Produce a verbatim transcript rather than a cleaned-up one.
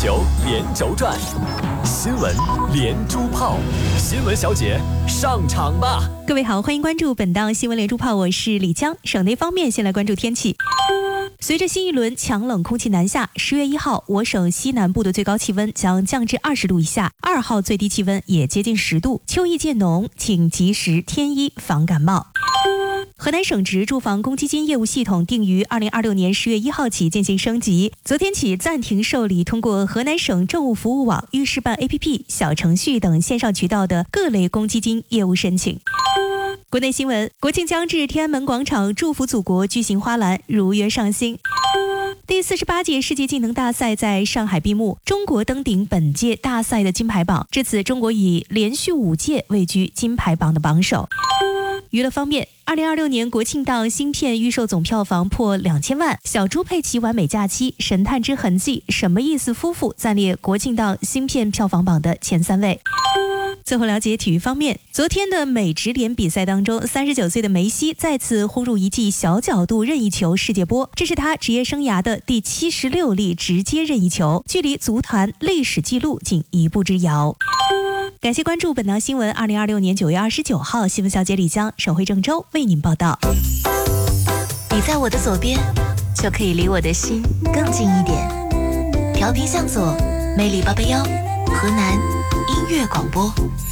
球连轴转，新闻连珠炮，新闻小姐上场吧！ 各位好，欢迎关注本档新闻连珠炮，我是李江。省内方面，先来关注天气。随着新一轮强冷空气南下，十月一号，我省西南部的最高气温将降至二十度以下，二号最低气温也接近十度，秋意渐浓，请及时添衣防感冒。河南省直住房公积金业务系统定于二零二六年十月一号起进行升级，昨天起暂停受理通过河南省政务服务网、预示办 A P P、小程序等线上渠道的各类公积金业务申请。国内新闻，国庆将至，天安门广场祝福祖国巨型花篮如约上新。第四十八届世界技能大赛在上海闭幕，中国登顶本届大赛的金牌榜，至此中国以连续五届位居金牌榜的榜首。娱乐方面，二零二六年国庆档新片预售总票房破两千万，小猪佩奇完美假期、神探之痕迹、什么意思夫妇暂列国庆档新片票房榜的前三位。最后了解体育方面，昨天的美职联比赛当中，三十九岁的梅西再次轰入一记小角度任意球世界波，这是他职业生涯的第七十六粒直接任意球，距离足坛历史纪录仅一步之遥。感谢关注本档新闻，二零二六年九月二十九号，新闻小姐李江省会郑州为您报道。 你在我的左边，就可以离我的心更近一点。调频向左，魅力八八幺，河南音乐广播。